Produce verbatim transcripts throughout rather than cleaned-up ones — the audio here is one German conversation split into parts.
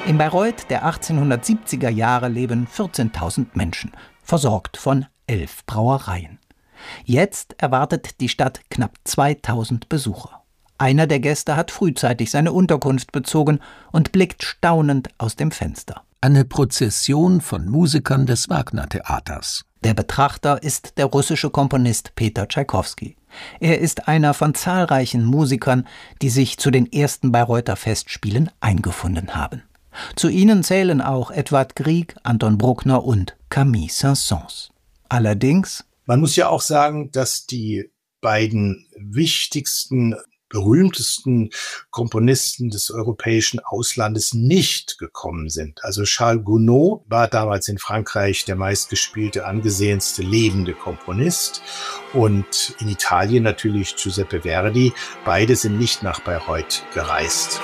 In Bayreuth der achtzehnhundertsiebziger Jahre leben vierzehntausend Menschen, versorgt von elf Brauereien. Jetzt erwartet die Stadt knapp zweitausend Besucher. Einer der Gäste hat frühzeitig seine Unterkunft bezogen und blickt staunend aus dem Fenster. Eine Prozession von Musikern des Wagner-Theaters. Der Betrachter ist der russische Komponist Peter Tschaikowski. Er ist einer von zahlreichen Musikern, die sich zu den ersten Bayreuther Festspielen eingefunden haben. Zu ihnen zählen auch Edvard Grieg, Anton Bruckner und Camille Saint-Saëns. Allerdings... Man muss ja auch sagen, dass die beiden wichtigsten, berühmtesten Komponisten des europäischen Auslandes nicht gekommen sind. Also Charles Gounod war damals in Frankreich der meistgespielte, angesehenste lebende Komponist und in Italien natürlich Giuseppe Verdi. Beide sind nicht nach Bayreuth gereist.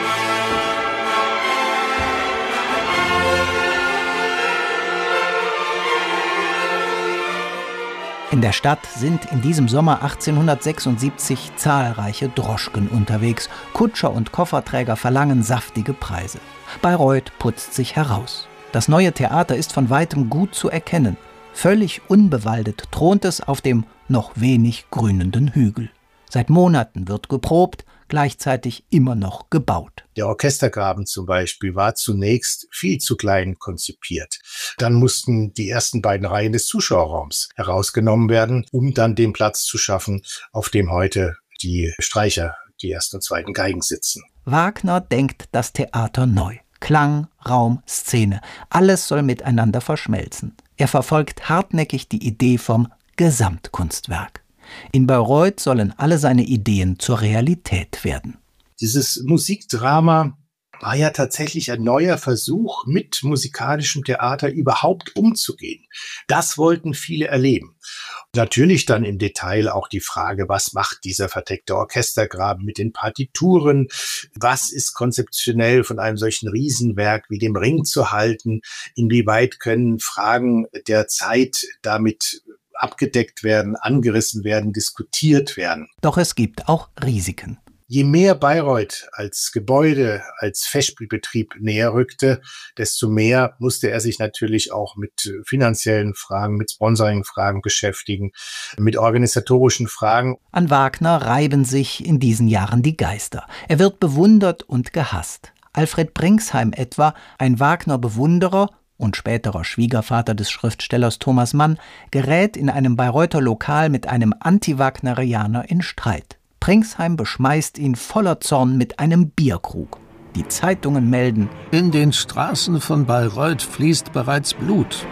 In der Stadt sind in diesem Sommer achtzehnhundertsechsundsiebzig zahlreiche Droschken unterwegs. Kutscher und Kofferträger verlangen saftige Preise. Bayreuth putzt sich heraus. Das neue Theater ist von weitem gut zu erkennen. Völlig unbewaldet thront es auf dem noch wenig grünenden Hügel. Seit Monaten wird geprobt, gleichzeitig immer noch gebaut. Der Orchestergraben zum Beispiel war zunächst viel zu klein konzipiert. Dann mussten die ersten beiden Reihen des Zuschauerraums herausgenommen werden, um dann den Platz zu schaffen, auf dem heute die Streicher, die ersten und zweiten Geigen sitzen. Wagner denkt das Theater neu. Klang, Raum, Szene, alles soll miteinander verschmelzen. Er verfolgt hartnäckig die Idee vom Gesamtkunstwerk. In Bayreuth sollen alle seine Ideen zur Realität werden. Dieses Musikdrama war ja tatsächlich ein neuer Versuch, mit musikalischem Theater überhaupt umzugehen. Das wollten viele erleben. Natürlich dann im Detail auch die Frage, was macht dieser verdeckte Orchestergraben mit den Partituren? Was ist konzeptionell von einem solchen Riesenwerk wie dem Ring zu halten? Inwieweit können Fragen der Zeit damit abgedeckt werden, angerissen werden, diskutiert werden? Doch es gibt auch Risiken. Je mehr Bayreuth als Gebäude, als Festspielbetrieb näher rückte, desto mehr musste er sich natürlich auch mit finanziellen Fragen, mit Sponsoring-Fragen beschäftigen, mit organisatorischen Fragen. An Wagner reiben sich in diesen Jahren die Geister. Er wird bewundert und gehasst. Alfred Bringsheim etwa, ein Wagner-Bewunderer und späterer Schwiegervater des Schriftstellers Thomas Mann, gerät in einem Bayreuther Lokal mit einem Anti-Wagnerianer in Streit. Bringsheim beschmeißt ihn voller Zorn mit einem Bierkrug. Die Zeitungen melden: In den Straßen von Bayreuth fließt bereits Blut.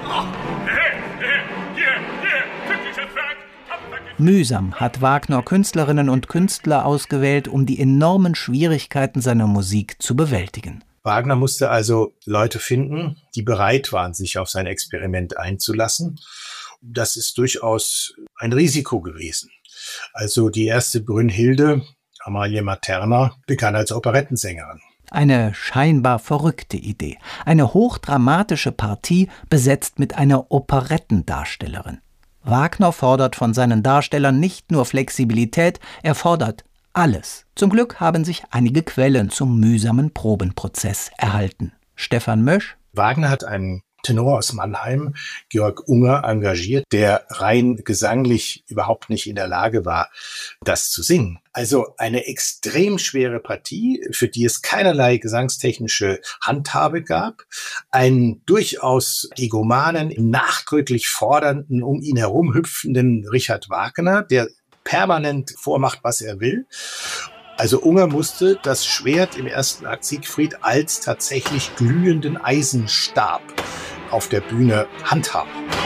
Mühsam hat Wagner Künstlerinnen und Künstler ausgewählt, um die enormen Schwierigkeiten seiner Musik zu bewältigen. Wagner musste also Leute finden, die bereit waren, sich auf sein Experiment einzulassen. Das ist durchaus ein Risiko gewesen. Also die erste Brünnhilde, Amalie Materna, begann als Operettensängerin. Eine scheinbar verrückte Idee. Eine hochdramatische Partie besetzt mit einer Operettendarstellerin. Wagner fordert von seinen Darstellern nicht nur Flexibilität, er fordert alles. Zum Glück haben sich einige Quellen zum mühsamen Probenprozess erhalten. Stefan Mösch: Wagner hat einen Tenor aus Mannheim, Georg Unger, engagiert, der rein gesanglich überhaupt nicht in der Lage war, das zu singen. Also eine extrem schwere Partie, für die es keinerlei gesangstechnische Handhabe gab. Einen durchaus egomanen, nachdrücklich fordernden, um ihn herum hüpfenden Richard Wagner, der permanent vormacht, was er will. Also Unger musste das Schwert im ersten Akt Siegfried als tatsächlich glühenden Eisenstab auf der Bühne handhaben.